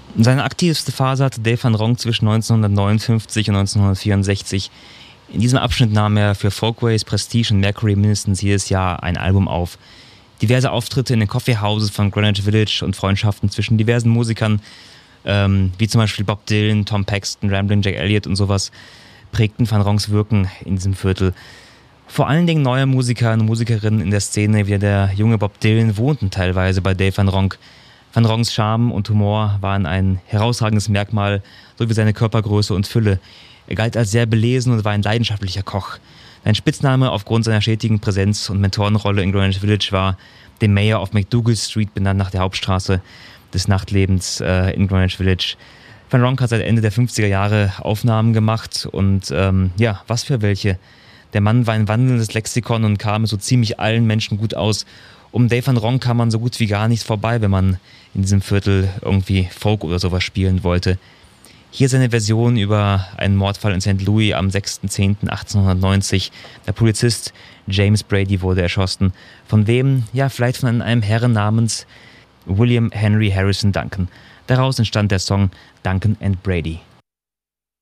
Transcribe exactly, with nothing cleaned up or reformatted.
Seine aktivste Phase hatte Dave Van Ronk zwischen neunzehnhundertneunundfünfzig und neunzehnhundertvierundsechzig. In diesem Abschnitt nahm er für Folkways, Prestige und Mercury mindestens jedes Jahr ein Album auf. Diverse Auftritte in den Coffeehouses von Greenwich Village und Freundschaften zwischen diversen Musikern, ähm, wie zum Beispiel Bob Dylan, Tom Paxton, Ramblin' Jack Elliott und sowas, prägten Van Ronks Wirken in diesem Viertel. Vor allen Dingen neue Musiker und Musikerinnen in der Szene, wie der junge Bob Dylan, wohnten teilweise bei Dave Van Ronk. Van Ronks Charme und Humor waren ein herausragendes Merkmal, sowie seine Körpergröße und Fülle. Er galt als sehr belesen und war ein leidenschaftlicher Koch. Sein Spitzname aufgrund seiner stetigen Präsenz und Mentorenrolle in Greenwich Village war The Mayor of McDougal Street, benannt nach der Hauptstraße des Nachtlebens äh, in Greenwich Village. Van Ronk hat seit Ende der fünfziger Jahre Aufnahmen gemacht und ähm, ja, was für welche. Der Mann war ein wandelndes Lexikon und kam mit so ziemlich allen Menschen gut aus. Um Dave Van Ronk kam man so gut wie gar nicht vorbei, wenn man in diesem Viertel irgendwie Folk oder sowas spielen wollte. Hier seine Version über einen Mordfall in Sankt Louis am sechster zehnter achtzehnhundertneunzig. Der Polizist James Brady wurde erschossen. Von wem? Ja, vielleicht von einem Herren namens William Henry Harrison Duncan. Daraus entstand der Song Duncan and Brady.